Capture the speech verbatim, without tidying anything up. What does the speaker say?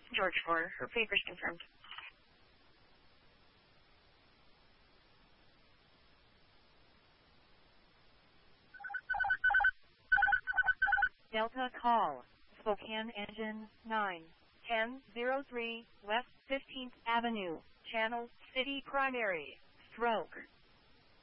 George four, her papers confirmed. Delta call, Spokane Engine nine, ten oh three, West fifteenth Avenue, Channel City Primary, Stroke.